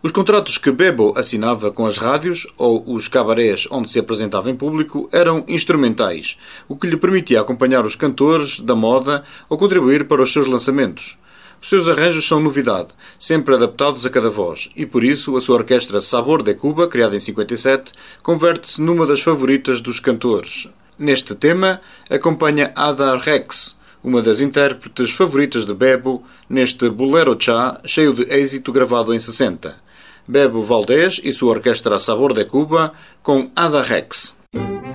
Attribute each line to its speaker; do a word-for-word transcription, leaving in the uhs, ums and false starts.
Speaker 1: Os contratos que Bebo assinava com as rádios ou os cabarés onde se apresentava em público eram instrumentais, o que lhe permitia acompanhar os cantores da moda ou contribuir para os seus lançamentos. Os seus arranjos são novidade, sempre adaptados a cada voz, e por isso a sua orquestra Sabor de Cuba, criada em cinquenta e sete, converte-se numa das favoritas dos cantores. Neste tema, acompanha Ada Rex, uma das intérpretes favoritas de Bebo, neste Bolero Cha, cheio de êxito, gravado em sessenta. Bebo Valdés e sua orquestra Sabor de Cuba, com Ada Rex.